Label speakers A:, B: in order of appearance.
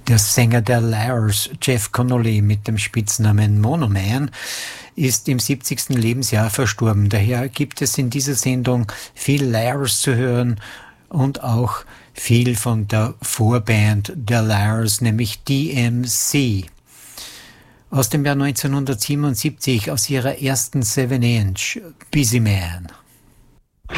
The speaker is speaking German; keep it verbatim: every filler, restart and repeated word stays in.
A: Der Sänger der Lyres, Jeff Connolly mit dem Spitznamen Mono Man, ist im siebzigsten Lebensjahr verstorben. Daher gibt es in dieser Sendung viel Lyres zu hören und auch viel von der Vorband der Lyres, nämlich D M C. Aus dem Jahr neunzehnhundertsiebenundsiebzig, aus ihrer ersten Seven Inch, Busy Man.